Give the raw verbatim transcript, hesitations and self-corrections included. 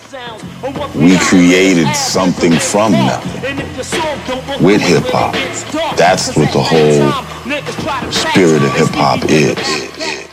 We created something from nothing with hip hop. That's what the whole spirit of hip hop is.